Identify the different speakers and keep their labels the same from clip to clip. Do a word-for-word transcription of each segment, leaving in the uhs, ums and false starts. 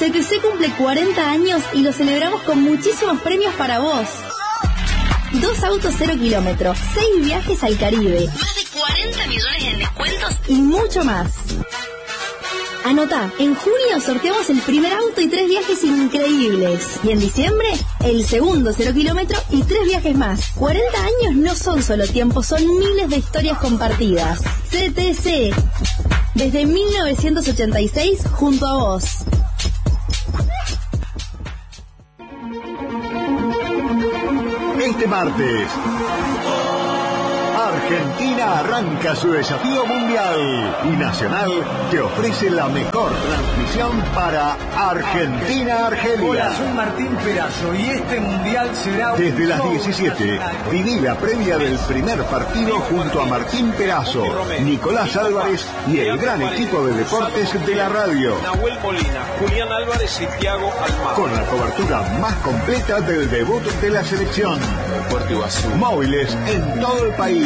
Speaker 1: C T C cumple cuarenta años y lo celebramos con muchísimos premios para vos. Dos autos cero kilómetros, seis viajes al Caribe, más de cuarenta millones en descuentos y mucho más. Anotá, en junio sorteamos el primer auto y tres viajes increíbles. Y en diciembre, el segundo cero kilómetro y tres viajes más. cuarenta años no son solo tiempo, son miles de historias compartidas. C T C, desde mil novecientos ochenta y seis, junto a vos.
Speaker 2: Este martes, Argentina arranca su desafío mundial y Nacional te ofrece la mejor transmisión para Argentina-Argelia.
Speaker 3: Hola, soy Martín Perazo y este mundial será...
Speaker 2: Desde las diecisiete, viví la previa del primer partido junto a Martín Perazo, Nicolás Álvarez y el gran equipo de deportes de la radio.
Speaker 4: Nahuel Molina, Julián Álvarez y Thiago Almagro.
Speaker 2: Con la cobertura más completa del debut de la selección. Móviles en todo el país.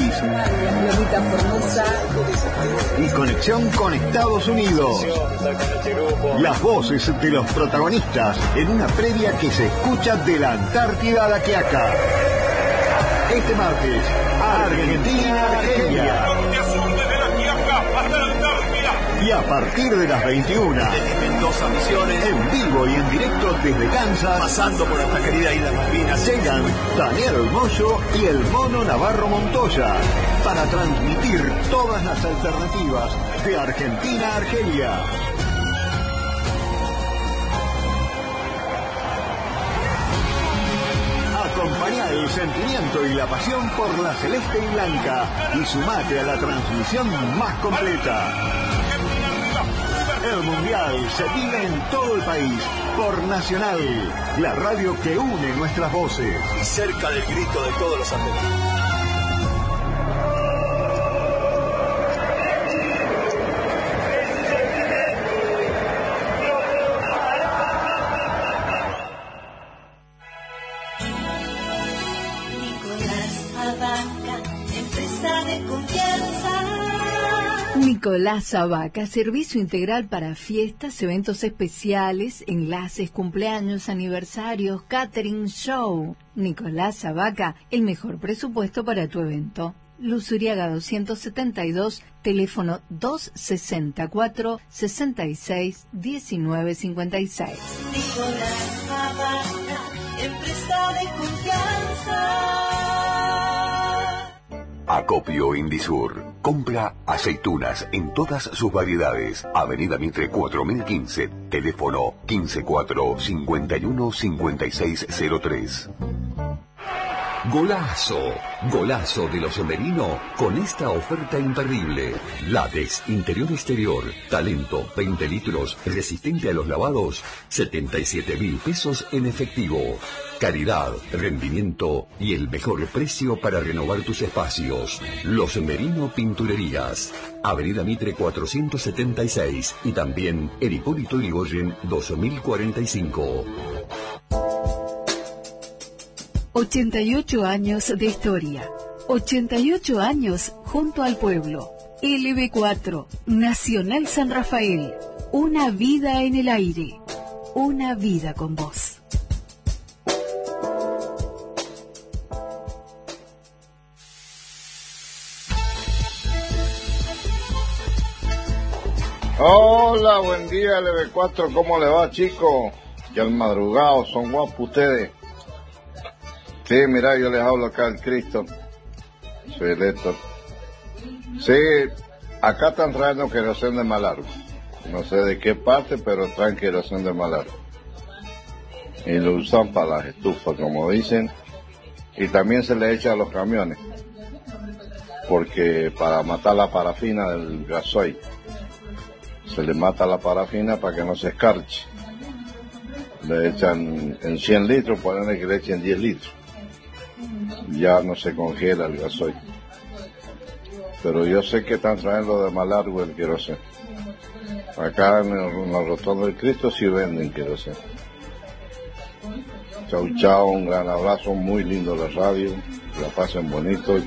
Speaker 2: Y conexión con Estados Unidos. Las voces de los protagonistas en una previa que se escucha de la Antártida a la Quiaca. Este martes, Argentina-Argelia. Y a partir de las veintiuna,
Speaker 4: Desde Mendoza, Misiones,
Speaker 2: en vivo y en directo desde Kansas,
Speaker 4: pasando por nuestra querida Isla Malvinas,
Speaker 2: llegan Daniel Moyo y el Mono Navarro Montoya para transmitir todas las alternativas de Argentina a Argelia. Acompañá el sentimiento y la pasión por la celeste y blanca y sumate a la transmisión más completa. El Mundial se vive en todo el país por Nacional, la radio que une nuestras voces.
Speaker 4: y cerca del grito de todos los argentinos.
Speaker 5: Nicolás Abaca, servicio integral para fiestas, eventos especiales, enlaces, cumpleaños, aniversarios, catering, show. Nicolás Abaca, el mejor presupuesto para tu evento. Luz Uriaga doscientos setenta y dos, teléfono dos sesenta y cuatro, sesenta y seis, diecinueve cincuenta y seis.
Speaker 6: Nicolás Abaca, empresa de confianza.
Speaker 7: Acopio Indisur. Compra aceitunas en todas sus variedades. Avenida Mitre cuatro mil quince. Teléfono quince cuatro cincuenta y uno cincuenta y seis cero tres. Golazo, golazo de los Merino con esta oferta imperdible. Látex interior exterior, talento veinte litros, resistente a los lavados, setenta y siete mil pesos en efectivo. Calidad, rendimiento y el mejor precio para renovar tus espacios. Los Merino Pinturerías. Avenida Mitre cuatrocientos setenta y seis y también en Hipólito Yrigoyen dos mil cuarenta y cinco.
Speaker 5: ochenta y ocho años de historia. ochenta y ocho años junto al pueblo. L B cuatro, Nacional San Rafael. Una vida en el aire. Una vida con vos.
Speaker 8: Hola, buen día L B cuatro, ¿cómo le va, chicos? Ya al madrugado, son guapos ustedes. Sí, mira, yo les hablo acá al Cristo. Soy el Héctor. Sí, acá están trayendo queroseno de Malargo. No sé de qué parte, pero traen queroseno de Malargo. Y lo usan para las estufas, como dicen. Y también se le echa a los camiones. Porque para matar la parafina del gasoil. Se le mata la parafina para que no se escarche. Le echan en cien litros, ponen que le echen diez litros. Ya no se congela el gasoil. Pero yo sé que están trayendo de Malargo el queroseno. Acá en, el, en la rotonda del Cristo sí venden queroseno. Chau, chau, un gran abrazo, muy lindo la radio. Que la pasen bonito.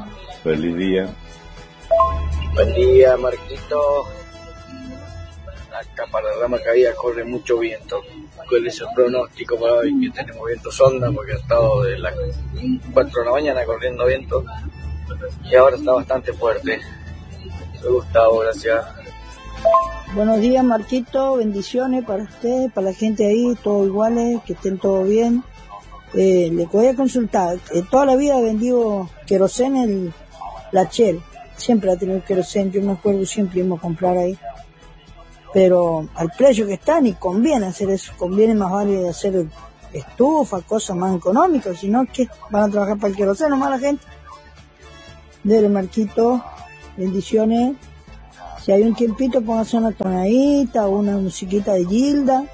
Speaker 8: Feliz día.
Speaker 9: Buen día, Marquito. acá para Ramacaída corre mucho viento. ¿Cuál es el pronóstico para hoy? Que tenemos viento sonda porque ha estado de las cuatro de la mañana corriendo viento y ahora está bastante fuerte. Soy Gustavo, gracias.
Speaker 10: Buenos días, Marquito, bendiciones para usted, para la gente ahí, todos iguales, que estén todos bien. Eh, le voy a consultar, eh, toda la vida he vendido queroseno, el, la Shell, siempre ha tenido queroseno, yo me acuerdo siempre íbamos a comprar ahí, pero al precio que está ni conviene hacer eso, conviene más vale hacer estufa, cosas más económicas, si no, ¿qué? Van a trabajar para el queroseno más la gente. Dele, Marquito, bendiciones. Si hay un tiempito, póngase una tonadita, una musiquita de Gilda.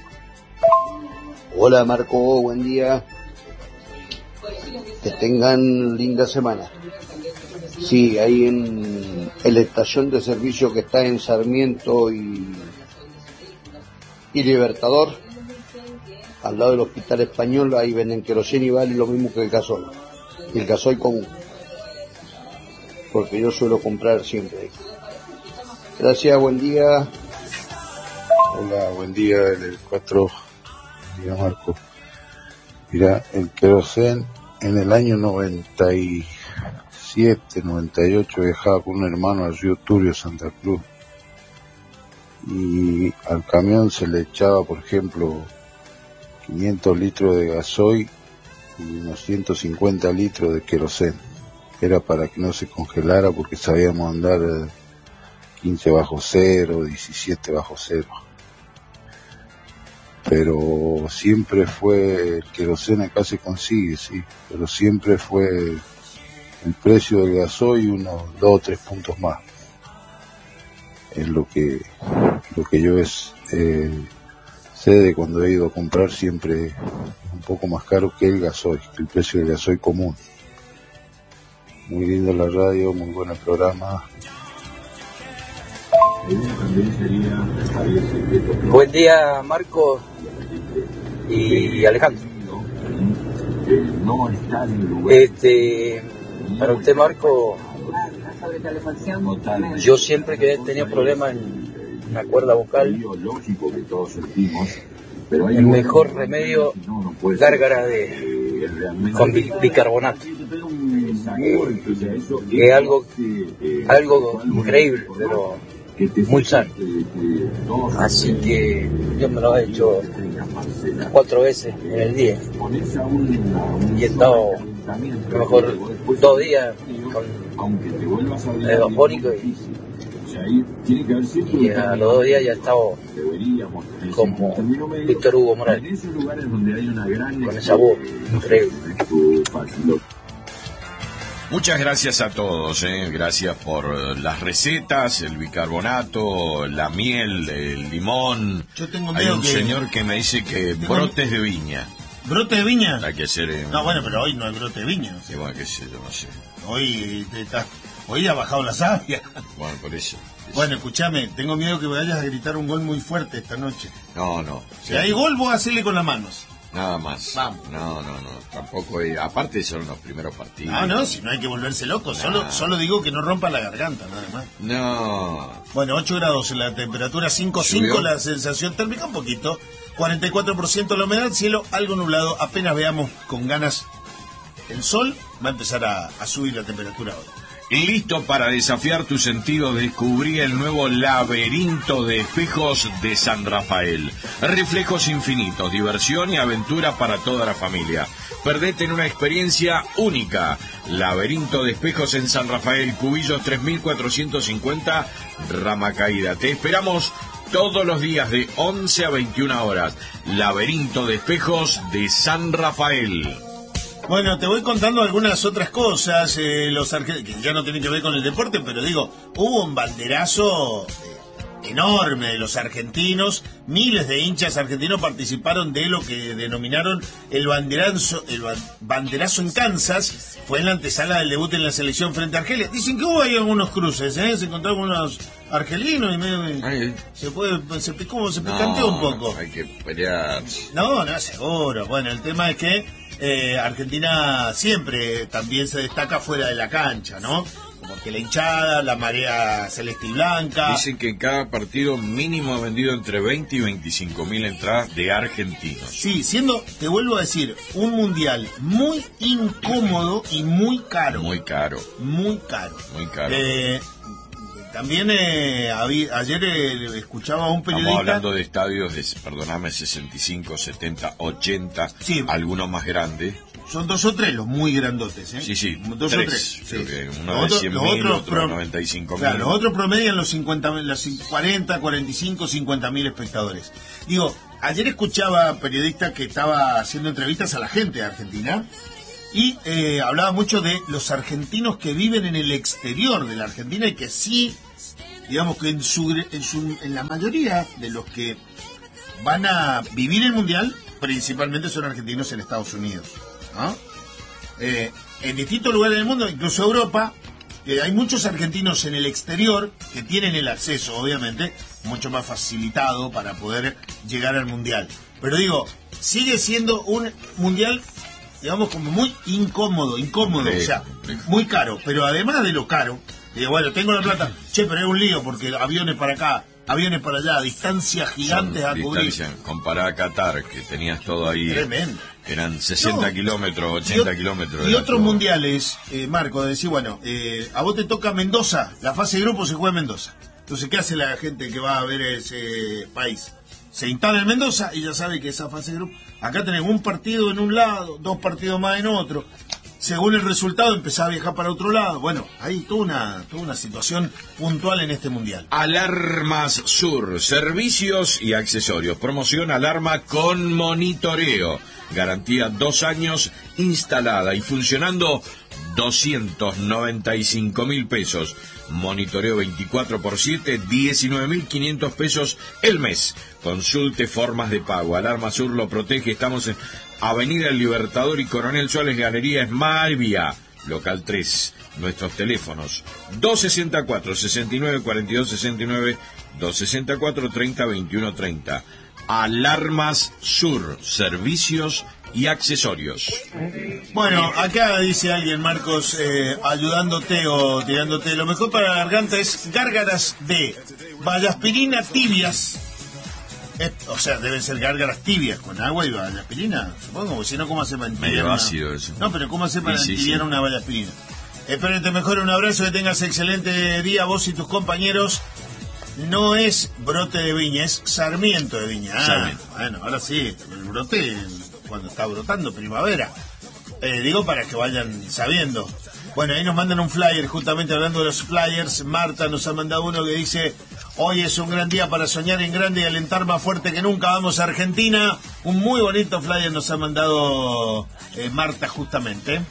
Speaker 11: Hola Marco, buen día. Que tengan linda semana. Sí, ahí en, en la estación de servicio que está en Sarmiento y, y Libertador, al lado del Hospital Español, ahí venden queroseno y vale lo mismo que el gasoil. Y el gasoil común. Porque yo suelo comprar siempre ahí. Gracias, buen día.
Speaker 12: Hola, buen día, el cuatro. Mira, Marco. Mira, el queroseno en el año noventa y siete, noventa y ocho viajaba con un hermano al río Turio, Santa Cruz. Y al camión se le echaba, por ejemplo, quinientos litros de gasoil y unos ciento cincuenta litros de queroseno. Era para que no se congelara porque sabíamos andar quince bajo cero, diecisiete bajo cero. Pero siempre fue, el queroseno acá se consigue, sí, pero siempre fue el precio del gasoil unos dos o tres puntos más. Es lo que, lo que yo es, eh, sé de cuando he ido a comprar, siempre es un poco más caro que el gasoil, que el precio del gasoil común. Muy linda la radio, muy buen el programa.
Speaker 9: Buen día, Marco y Alejandro. Este, para usted, Marco, yo siempre que he tenido problemas en una cuerda vocal, el mejor remedio, gárgara de con bicarbonato. Es algo, algo increíble, pero muy sano. Así que yo me lo he hecho cuatro veces en el día y he estado a lo mejor dos días con el evapórico y, y a los dos días ya he estado como Víctor Hugo Morales con esa voz increíble.
Speaker 13: Muchas gracias a todos, ¿eh? Gracias por las recetas, el bicarbonato, la miel, el limón.
Speaker 14: Yo tengo
Speaker 13: Hay
Speaker 14: miedo
Speaker 13: un
Speaker 14: que...
Speaker 13: señor que me dice que
Speaker 14: tengo...
Speaker 13: brotes de viña.
Speaker 14: ¿Brotes de viña?
Speaker 13: Hay que hacer... Eh,
Speaker 14: no, bueno, pero hoy no hay brote de viña.
Speaker 13: Sí, bueno, qué sé yo, no sé.
Speaker 14: Hoy, te está... hoy ha bajado la savia.
Speaker 13: Bueno, por eso.
Speaker 14: Bueno, escúchame, tengo miedo que vayas a gritar un gol muy fuerte esta noche.
Speaker 13: No, no.
Speaker 14: Si hay gol, vos hacele con las manos.
Speaker 13: Nada más.
Speaker 14: Vamos.
Speaker 13: No, no, no. Tampoco hay... Aparte son los primeros partidos.
Speaker 14: No, no, si no hay que volverse loco. Nah. Solo, solo digo que no rompa la garganta, nada más.
Speaker 13: No.
Speaker 14: Bueno, ocho grados en la temperatura, cinco punto cinco la sensación térmica, un poquito. cuarenta y cuatro por ciento la humedad, cielo algo nublado. Apenas veamos con ganas el sol, va a empezar a, a subir la temperatura hoy.
Speaker 13: Listo para desafiar tus sentidos, descubrí el nuevo laberinto de espejos de San Rafael. Reflejos infinitos, diversión y aventura para toda la familia. Perdete en una experiencia única. Laberinto de espejos en San Rafael, Cubillos tres mil cuatrocientos cincuenta, Ramacaída. Te esperamos todos los días de once a veintiuna horas. Laberinto de espejos de San Rafael.
Speaker 14: Bueno, te voy contando algunas otras cosas, eh, los arge- que ya no tienen que ver con el deporte, pero digo, hubo un banderazo eh, enorme de los argentinos, miles de hinchas argentinos participaron de lo que denominaron el banderazo, el ba- banderazo en Kansas, fue en la antesala del debut en la selección frente a Argelia. Dicen que hubo ahí algunos cruces, ¿eh? Se encontraron unos argelinos y medio...
Speaker 13: Ay,
Speaker 14: se puede, se picó, se picanteó
Speaker 13: no,
Speaker 14: un poco.
Speaker 13: Hay que pelear.
Speaker 14: No, no, seguro. Bueno, el tema es que Eh, Argentina siempre también se destaca fuera de la cancha, ¿no? porque la hinchada, la marea celeste y blanca.
Speaker 13: Dicen que en cada partido mínimo ha vendido entre veinte y veinticinco mil entradas de argentinos.
Speaker 14: Sí, siendo, te vuelvo a decir, un mundial muy incómodo y muy caro.
Speaker 13: Muy caro.
Speaker 14: Muy caro.
Speaker 13: Muy caro.
Speaker 14: Eh, también eh, habí, ayer eh, escuchaba a un periodista...
Speaker 13: Estamos hablando de estadios de, perdóname, sesenta y cinco, setenta, ochenta,
Speaker 14: sí,
Speaker 13: algunos más grandes.
Speaker 14: Son dos o tres los muy grandotes, ¿eh?
Speaker 13: Sí, sí,
Speaker 14: dos
Speaker 13: tres,
Speaker 14: o tres.
Speaker 13: Creo
Speaker 14: Sí.
Speaker 13: que uno de cien mil, otro de noventa y cinco mil.
Speaker 14: Claro, los otros promedian los cincuenta, los cuarenta, cuarenta y cinco, cincuenta mil espectadores. Digo, ayer escuchaba periodistas que estaba haciendo entrevistas a la gente de Argentina y eh, hablaba mucho de los argentinos que viven en el exterior de la Argentina y que sí, digamos que en su, en su en la mayoría de los que van a vivir el mundial principalmente son argentinos en Estados Unidos, ¿no? Eh, en distintos lugares del mundo, incluso Europa, eh, hay muchos argentinos en el exterior que tienen el acceso, obviamente, mucho más facilitado para poder llegar al mundial. Pero digo, sigue siendo un mundial, digamos, como muy incómodo, incómodo, complejo, o sea, complejo. Muy caro. Pero además de lo caro, digo, bueno, tengo la plata, che, pero es un lío porque aviones para acá, aviones para allá, distancias gigantes
Speaker 13: Son
Speaker 14: a cubrir.
Speaker 13: Distancia, comparada a Qatar, que tenías todo ahí.
Speaker 14: Tremendo.
Speaker 13: Eran sesenta
Speaker 14: No.
Speaker 13: kilómetros, ochenta kilómetros.
Speaker 14: Y otros mundiales, eh, Marco, de decir, bueno, eh, a vos te toca Mendoza, la fase de grupo se juega en Mendoza. Entonces, ¿qué hace la gente que va a ver ese país? Se instala en Mendoza y ya sabe que esa fase de grupo... Acá tenés un partido en un lado, dos partidos más en otro. Según el resultado, empezás a viajar para otro lado. Bueno, hay toda una, toda una situación puntual en este mundial.
Speaker 13: Alarmas Sur, servicios y accesorios. Promoción alarma con monitoreo. Garantía dos años instalada y funcionando doscientos noventa y cinco mil pesos. Monitoreo veinticuatro por siete, diecinueve mil quinientos pesos el mes. Consulte formas de pago. Alarma Sur lo protege. Estamos en Avenida El Libertador y Coronel Suárez, Galería Esmalvia, local tres. Nuestros teléfonos dos sesenta y cuatro, sesenta y nueve, cuarenta y dos sesenta y nueve, dos sesenta y cuatro, treinta, veintiuno, treinta. Alarmas Sur, servicios y accesorios.
Speaker 14: Bueno, acá dice alguien, Marcos, eh, ayudándote o tirándote. Lo mejor para la garganta es gárgaras de vallaspirina tibias. Eh, o sea, deben ser gárgaras tibias con agua y vallaspirina, supongo, porque si no, ¿cómo hace para entibiar
Speaker 13: medio
Speaker 14: una...
Speaker 13: ácido eso.
Speaker 14: No, pero ¿cómo hace para
Speaker 13: sí, sí,
Speaker 14: entibiar
Speaker 13: sí.
Speaker 14: una vallaspirina? Espero que te mejore, un abrazo, que tengas excelente día vos y tus compañeros. No es brote de viña, es sarmiento de viña. Ah,
Speaker 13: Sarmiento.
Speaker 14: Bueno, ahora sí, el brote cuando está brotando, primavera. Eh, digo para que vayan sabiendo. Bueno, ahí nos mandan un flyer, justamente hablando de los flyers. Marta nos ha mandado uno que dice: hoy es un gran día para soñar en grande y alentar más fuerte que nunca. Vamos a Argentina. Un muy bonito flyer nos ha mandado eh, Marta, justamente.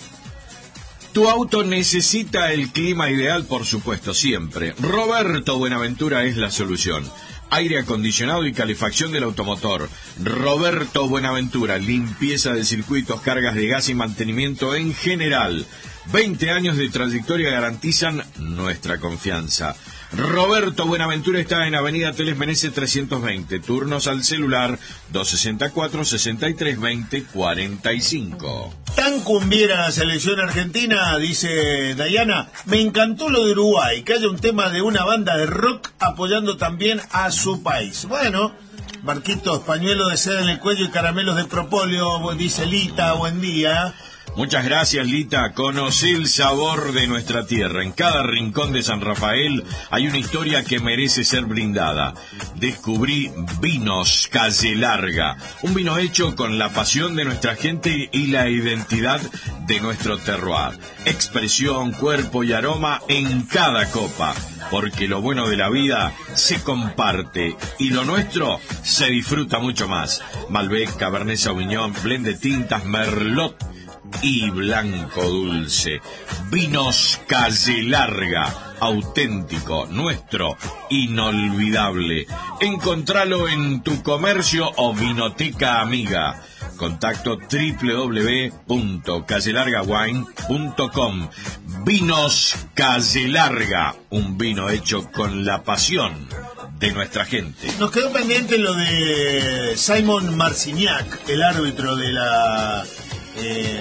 Speaker 13: Tu auto necesita el clima ideal, por supuesto, siempre. Roberto Buenaventura es la solución. Aire acondicionado y calefacción del automotor. Roberto Buenaventura, limpieza de circuitos, cargas de gas y mantenimiento en general. veinte años de trayectoria garantizan nuestra confianza. Roberto Buenaventura está en Avenida Teles Meneses trescientos veinte. Turnos al celular dos sesenta y cuatro, sesenta y tres, veinte, cuarenta y cinco.
Speaker 14: Tan cumbiera la selección argentina, dice Dayana. Me encantó lo de Uruguay, que haya un tema de una banda de rock apoyando también a su país. Bueno, Marquitos, pañuelo de seda en el cuello y caramelos de propóleo, dice Lita, buen día.
Speaker 13: Muchas gracias, Lita. Conocí el sabor de nuestra tierra. En cada rincón de San Rafael hay una historia que merece ser brindada. Descubrí Vinos Calle Larga, un vino hecho con la pasión de nuestra gente y la identidad de nuestro terroir. Expresión, cuerpo y aroma en cada copa, porque lo bueno de la vida se comparte y lo nuestro se disfruta mucho más. Malbec, Cabernet Sauvignon, blend de tintas, Merlot y blanco dulce. Vinos Calle Larga, auténtico, nuestro, inolvidable. Encontralo en tu comercio o vinoteca amiga. Contacto doble u doble u doble u punto calle larga wine punto com. Vinos Calle Larga, un vino hecho con la pasión de nuestra gente.
Speaker 14: Nos quedó pendiente lo de Simon Marciniak, el árbitro de la... Eh,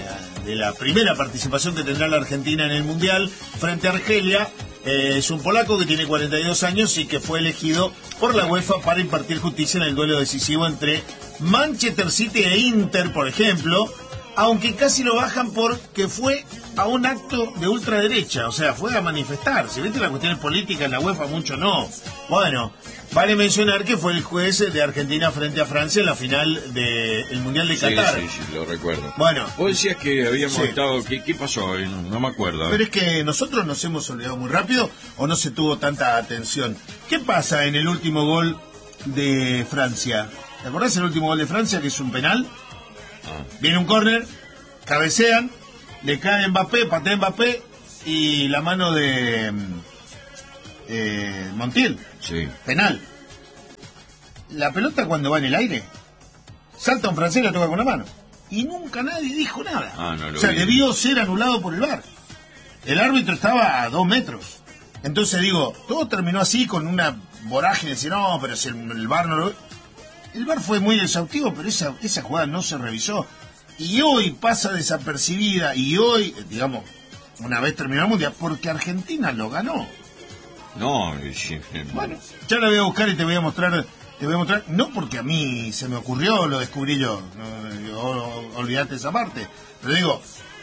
Speaker 14: de la primera participación que tendrá la Argentina en el Mundial frente a Argelia. Eh, es un polaco que tiene cuarenta y dos años y que fue elegido por la UEFA para impartir justicia en el duelo decisivo entre Manchester City e Inter, por ejemplo, aunque casi lo bajan porque fue a un acto de ultraderecha, o sea, fue a manifestar. Si viste las cuestiones políticas en la UEFA, mucho no. Bueno, vale mencionar que fue el juez de Argentina frente a Francia en la final del Mundial de Qatar.
Speaker 13: Sí, sí, sí, lo recuerdo.
Speaker 14: Bueno.
Speaker 13: Vos decías que habíamos
Speaker 14: Sí.
Speaker 13: estado... ¿Qué, qué pasó? No, no me acuerdo.
Speaker 14: Pero es que nosotros nos hemos olvidado muy rápido o no se tuvo tanta atención. ¿Qué pasa en el último gol de Francia? ¿Te acordás el último gol de Francia, que es un penal?
Speaker 13: Ah.
Speaker 14: Viene un córner, cabecean, le cae Mbappé, patea Mbappé y la mano de eh, Montiel.
Speaker 13: Sí.
Speaker 14: Penal. La pelota cuando va en el aire, salta un francés y la toca con la mano. Y nunca nadie dijo nada.
Speaker 13: Ah, no lo
Speaker 14: o sea,
Speaker 13: vi.
Speaker 14: debió ser anulado por el V A R. El árbitro estaba a dos metros. Entonces digo, todo terminó así con una vorágine de decir, no, pero si el, el V A R no lo... El V A R fue muy exhaustivo, pero esa, esa jugada no se revisó. Y hoy pasa desapercibida, y hoy, digamos, una vez terminó el Mundial, porque Argentina lo ganó.
Speaker 13: No, sí,
Speaker 14: Bueno, ya la voy a buscar y te voy a mostrar, te voy a mostrar, no porque a mí se me ocurrió, lo descubrí yo, no, yo olvidate esa parte, pero digo,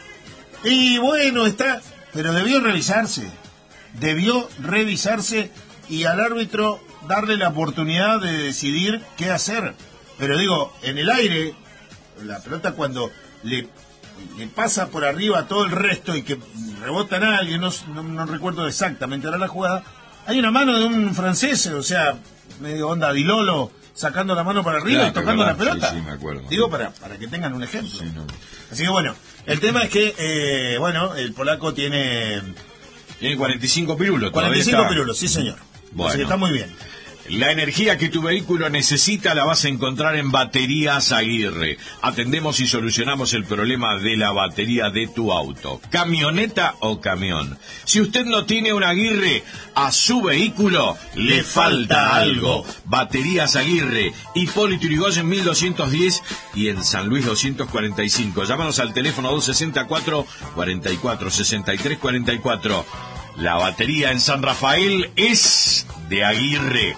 Speaker 14: y bueno, está, pero debió revisarse, debió revisarse y al árbitro darle la oportunidad de decidir qué hacer. Pero digo, en el aire, la pelota cuando le, le pasa por arriba a todo el resto y que rebota en alguien, no, no, no recuerdo exactamente ahora la jugada, hay una mano de un francés, o sea, medio onda Dilolo, sacando la mano para arriba
Speaker 13: Claro,
Speaker 14: y tocando
Speaker 13: claro,
Speaker 14: la pelota.
Speaker 13: sí, sí, me acuerdo.
Speaker 14: Digo, para, para que tengan un ejemplo.
Speaker 13: Sí, no.
Speaker 14: Así que bueno, el tema es que, eh, bueno, el polaco tiene...
Speaker 13: Tiene cuarenta y cinco pirulos.
Speaker 14: cuarenta y cinco
Speaker 13: todavía está.
Speaker 14: pirulos, sí señor.
Speaker 13: Bueno.
Speaker 14: Así que está muy bien.
Speaker 13: La energía que tu vehículo necesita la vas a encontrar en Baterías Aguirre. Atendemos y solucionamos el problema de la batería de tu auto, camioneta o camión. Si usted no tiene un Aguirre, a su vehículo le falta algo. Baterías Aguirre, Hipólito Yrigoyen mil doscientos diez y en San Luis doscientos cuarenta y cinco. Llámanos al teléfono dos sesenta y cuatro, cuarenta y cuatro, sesenta y tres, cuarenta y cuatro. La batería en San Rafael es de Aguirre.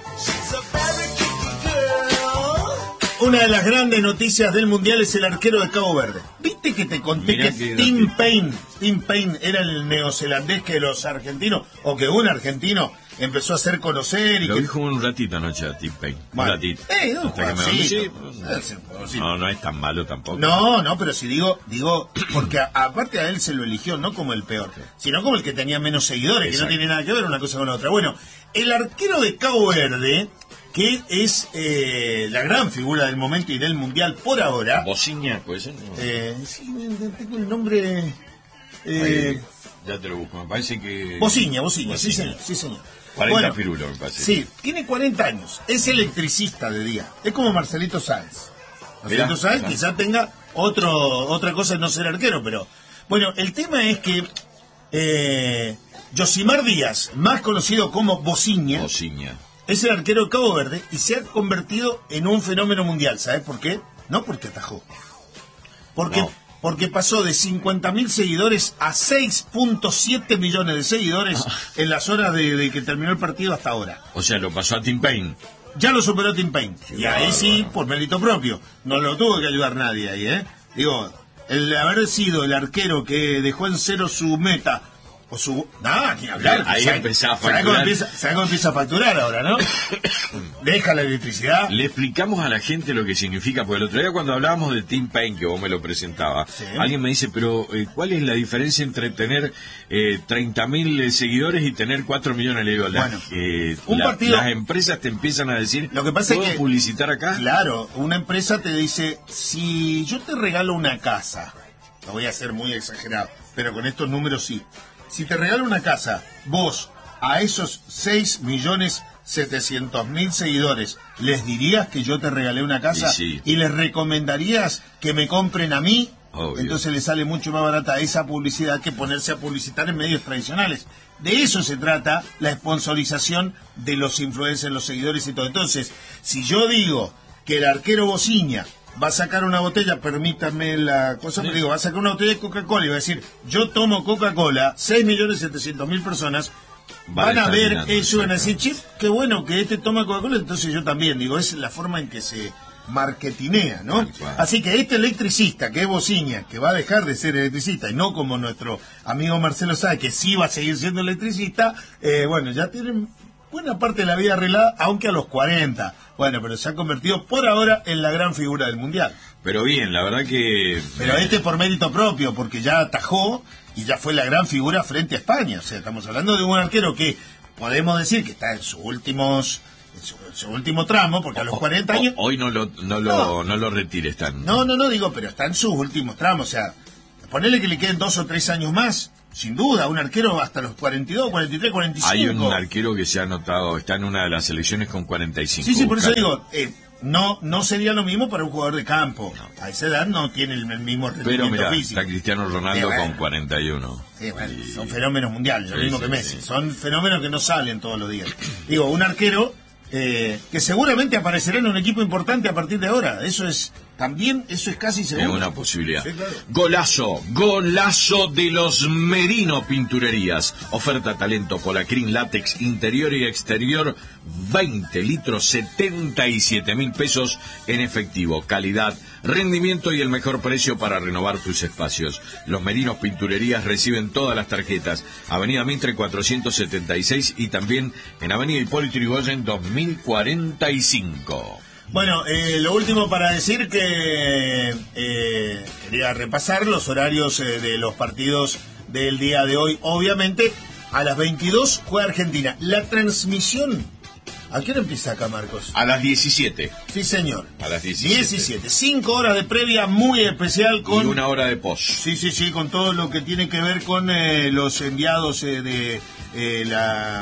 Speaker 14: Una de las grandes noticias del Mundial es el arquero de Cabo Verde. ¿Viste que te conté
Speaker 13: Mirá
Speaker 14: que
Speaker 13: que
Speaker 14: Tim
Speaker 13: dato.
Speaker 14: Payne, Tim Payne era el neozelandés que los argentinos, o que un argentino empezó a hacer conocer y
Speaker 13: Lo
Speaker 14: que...
Speaker 13: dijo un ratito anoche a Tim Payne.
Speaker 14: Bueno.
Speaker 13: Un ratito.
Speaker 14: Eh, un
Speaker 13: Hasta que me
Speaker 14: jueguecito.
Speaker 13: dormí.
Speaker 14: Eh, sí, un jueguecito.
Speaker 13: No, no es tan malo tampoco.
Speaker 14: No, no, pero si digo, digo, porque a- aparte a él se lo eligió no como el peor, sino como el que tenía menos seguidores,
Speaker 13: Exacto.
Speaker 14: que no tiene nada que ver una cosa con la otra. Bueno, el arquero de Cabo Verde, que es eh, la gran figura del momento y del Mundial por ahora.
Speaker 13: Bociña, puede ser. No.
Speaker 14: Eh, sí, tengo el nombre... Eh,
Speaker 13: Ahí, ya te lo busco. Me parece que.
Speaker 14: Bociña, Bociña, sí
Speaker 13: Bociña.
Speaker 14: señor, sí señor.
Speaker 13: cuarenta
Speaker 14: Bueno,
Speaker 13: pirulos, me parece.
Speaker 14: Sí, tiene cuarenta años, es electricista de día, es como Marcelito Sáenz. Marcelito
Speaker 13: Mirá,
Speaker 14: Sáenz
Speaker 13: mirá.
Speaker 14: quizá tenga otro, otra cosa de no ser arquero, pero bueno, el tema es que eh, Yosimar Díaz, más conocido como Bociña,
Speaker 13: Bociña.
Speaker 14: es el arquero de Cabo Verde y se ha convertido en un fenómeno mundial. ¿Sabes por qué? No porque atajó. Porque,
Speaker 13: No.
Speaker 14: porque pasó de cincuenta mil seguidores a seis punto siete millones de seguidores en las horas de, de que terminó el partido hasta ahora.
Speaker 13: O sea, lo pasó a Tim Payne.
Speaker 14: Ya lo superó Tim Payne. Y ahí sí, por mérito propio. No lo tuvo que ayudar nadie ahí, ¿eh? Digo, el haber sido el arquero que dejó en cero su meta, o su... Nada, ni hablar.
Speaker 13: Ahí
Speaker 14: ¿Sabe-
Speaker 13: empezaba a
Speaker 14: sabe cómo
Speaker 13: facturar.
Speaker 14: empieza, sabe cómo empieza a facturar ahora, no? Deja la electricidad.
Speaker 13: Le explicamos a la gente lo que significa, porque el otro día cuando hablábamos de Tim Payne, que vos me lo presentabas,
Speaker 14: Sí.
Speaker 13: alguien me dice, pero eh, ¿cuál es la diferencia entre tener eh, treinta mil seguidores y tener cuatro millones? Le digo, la-
Speaker 14: Bueno,
Speaker 13: eh,
Speaker 14: un
Speaker 13: la-
Speaker 14: partido-
Speaker 13: las empresas te empiezan a decir,
Speaker 14: Lo que pasa es
Speaker 13: ¿puedo
Speaker 14: que-
Speaker 13: publicitar acá?
Speaker 14: Claro, una empresa te dice, si yo te regalo una casa, lo voy a hacer muy exagerado, pero con estos números sí. Si te regalo una casa, vos a esos seis millones setecientos mil seguidores, ¿les dirías que yo te regalé una casa?
Speaker 13: Y sí.
Speaker 14: ¿Y les recomendarías que me compren a mí?
Speaker 13: Obvio.
Speaker 14: Entonces le sale mucho más barata esa publicidad que ponerse a publicitar en medios tradicionales. De eso se trata la sponsorización de los influencers, los seguidores y todo. Entonces, si yo digo que el arquero Bociña va a sacar una botella, permítame la cosa, pero digo, va a sacar una botella de Coca-Cola y va a decir, yo tomo Coca-Cola, seis millones setecientos mil personas van, van a ver eso y van a decir, che, qué bueno que este toma Coca-Cola, entonces yo también. Digo, es la forma en que se marketinea, ¿no? Así que este electricista, que es Bociña, que va a dejar de ser electricista, y no como nuestro amigo Marcelo Sáez, que sí va a seguir siendo electricista, eh, bueno, ya tienen buena parte de la vida arreglada, aunque a los cuarenta. Bueno, pero se ha convertido por ahora en la gran figura del Mundial.
Speaker 13: Pero bien, la verdad que...
Speaker 14: Pero este por mérito propio, porque ya atajó y ya fue la gran figura frente a España. O sea, estamos hablando de un arquero que podemos decir que está en sus últimos... En su, en su último tramo, porque a los cuarenta años...
Speaker 13: Hoy no lo, no lo, no. no lo retires tan...
Speaker 14: No, no, no, digo, pero está en sus últimos tramos. O sea, ponele que le queden dos o tres años más. Sin duda, un arquero hasta los cuarenta y dos, cuarenta y tres, cuarenta y cinco.
Speaker 13: Hay un arquero que se ha anotado, está en una de las selecciones con cuarenta y cinco.
Speaker 14: Sí, sí, por eso digo, eh, no no sería lo mismo para un jugador de campo. No. A esa edad no tiene el, el mismo rendimiento
Speaker 13: Pero mira,
Speaker 14: físico.
Speaker 13: Está Cristiano Ronaldo sí, bueno. con cuarenta y uno.
Speaker 14: Sí, bueno, y... son fenómenos mundiales, lo
Speaker 13: sí,
Speaker 14: mismo
Speaker 13: sí,
Speaker 14: que Messi.
Speaker 13: Sí.
Speaker 14: Son fenómenos que no salen todos los días. Digo, un arquero eh, que seguramente aparecerá en un equipo importante a partir de ahora. Eso es... También eso es casi seguro.
Speaker 13: Es una posibilidad.
Speaker 14: Sí, claro.
Speaker 13: Golazo, golazo de los Merino Pinturerías. Oferta talento polacrín, látex interior y exterior, veinte litros, setenta y siete mil pesos en efectivo. Calidad, rendimiento y el mejor precio para renovar tus espacios. Los Merinos Pinturerías reciben todas las tarjetas. Avenida Mitre cuatrocientos setenta y seis y también en Avenida Hipólito Yrigoyen dos mil cuarenta y cinco.
Speaker 14: Bueno, eh, lo último para decir que eh, quería repasar los horarios eh, de los partidos del día de hoy. Obviamente, a las veintidós juega Argentina. La transmisión, ¿a qué hora empieza acá, Marcos?
Speaker 13: A las diecisiete.
Speaker 14: Sí, señor.
Speaker 13: A las diecisiete.
Speaker 14: diecisiete. Cinco horas de previa muy especial con...
Speaker 13: Y una hora de post.
Speaker 14: Sí, sí, sí, con todo lo que tiene que ver con eh, los enviados eh, de eh, la...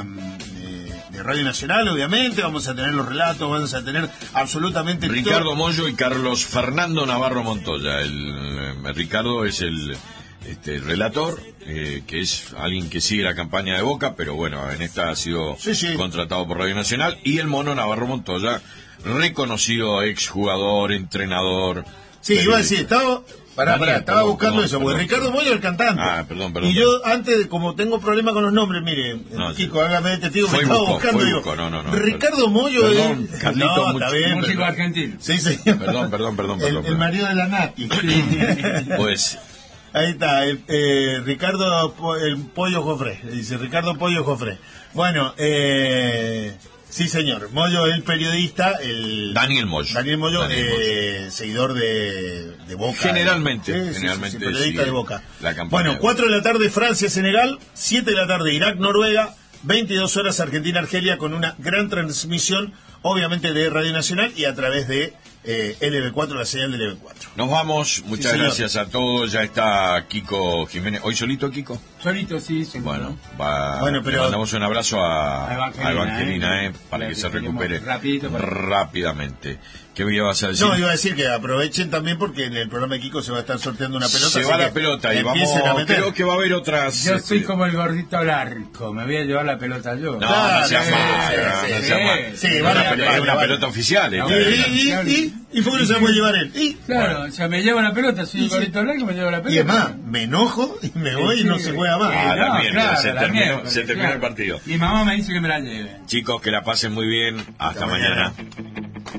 Speaker 14: de Radio Nacional, obviamente, vamos a tener los relatos, vamos a tener absolutamente
Speaker 13: Ricardo
Speaker 14: todo.
Speaker 13: Mollo y Carlos Fernando Navarro Montoya. El, el Ricardo es el este, relator, eh, que es alguien que sigue la campaña de Boca, pero bueno, en esta ha sido
Speaker 14: sí, sí.
Speaker 13: contratado por Radio Nacional, y el Mono Navarro Montoya, reconocido exjugador, entrenador.
Speaker 14: Sí, periodista. Iba a decir, estaba... Pará, pará, estaba perdón, buscando perdón, eso, porque perdón, Ricardo Mollo es el cantante.
Speaker 13: Ah, perdón, perdón.
Speaker 14: Y
Speaker 13: perdón.
Speaker 14: yo, antes, como tengo problemas con los nombres, mire, no, Kiko, sí. hágame este tío, me estaba
Speaker 13: busco,
Speaker 14: buscando. Digo,
Speaker 13: busco, no, no, no,
Speaker 14: Ricardo Mollo
Speaker 13: perdón,
Speaker 14: es...
Speaker 13: Carlito,
Speaker 14: no,
Speaker 13: mucho,
Speaker 14: está bien.
Speaker 15: Músico pero... argentino.
Speaker 14: Sí, sí.
Speaker 13: Perdón, perdón, perdón.
Speaker 14: El,
Speaker 13: perdón.
Speaker 14: el marido de la Nati.
Speaker 13: Pues...
Speaker 14: Ahí está, el, eh, Ricardo, el Pollo Jofré, dice Ricardo Pollo Jofré. Bueno, eh... sí, señor. Mollo, el periodista, el...
Speaker 13: Daniel Mollo.
Speaker 14: Daniel Mollo,
Speaker 13: Daniel
Speaker 14: eh,
Speaker 13: Mollo.
Speaker 14: seguidor de, de Boca.
Speaker 13: Generalmente,
Speaker 14: eh. sí,
Speaker 13: generalmente.
Speaker 14: Sí, sí, periodista de Boca.
Speaker 13: La
Speaker 14: bueno, cuatro de la tarde Francia-Senegal, siete de la tarde Irak-Noruega, veintidós horas Argentina-Argelia, con una gran transmisión, obviamente, de Radio Nacional y a través de eh, L B cuatro, la señal de L B cuatro.
Speaker 13: Nos vamos, muchas
Speaker 14: sí,
Speaker 13: gracias a todos. Ya está Kiko Jiménez. ¿Hoy solito, Kiko?
Speaker 15: Solito, sí. sí
Speaker 13: bueno, va,
Speaker 14: bueno pero...
Speaker 13: le mandamos un abrazo a,
Speaker 15: a Evangelina,
Speaker 13: a Evangelina eh, eh,
Speaker 15: para
Speaker 13: para que, que se recupere
Speaker 15: para...
Speaker 13: rápidamente. ¿Qué me ibas a decir?
Speaker 14: No, iba a decir que aprovechen también porque en el programa de Kiko se va a estar sorteando una pelota.
Speaker 13: Se va la pelota y vamos, creo que va a haber otras...
Speaker 15: Yo estoy este... como el gordito Larco, me voy a llevar la pelota yo.
Speaker 13: No, claro, no seas mal, no seas mal.
Speaker 14: Sí, va
Speaker 13: una, pelota, una pelota oficial.
Speaker 14: ¿Y, y, y, y por qué no se puede llevar él? ¿Y?
Speaker 15: Claro, bueno. O sea, me llevo la pelota, soy el gordito Larco, me llevo la pelota.
Speaker 14: Y es más, me enojo y me voy sí, y no se juega más.
Speaker 13: Ah,
Speaker 14: no,
Speaker 13: la mierda,
Speaker 15: claro,
Speaker 13: se
Speaker 15: la
Speaker 13: terminó,
Speaker 15: mierda,
Speaker 13: se terminó
Speaker 15: claro.
Speaker 13: el partido.
Speaker 15: Mi mamá me dice que me la lleve.
Speaker 13: Chicos, que la pasen muy bien. Hasta, Hasta mañana. mañana.